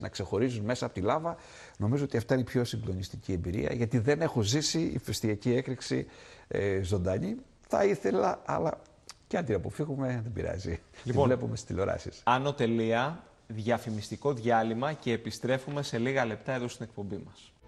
να ξεχωρίζουν μέσα από τη λάβα. Νομίζω ότι αυτά είναι η πιο συγκλονιστική εμπειρία, γιατί δεν έχω ζήσει ηφαιστειακή έκρηξη ζωντανή. Θα ήθελα, αλλά και αν την αποφύγουμε, δεν πειράζει. Λοιπόν, τη βλέπουμε στις τηλεοράσεις. Άνω τελεία, διαφημιστικό διάλειμμα και επιστρέφουμε σε λίγα λεπτά εδώ στην εκπομπή μας.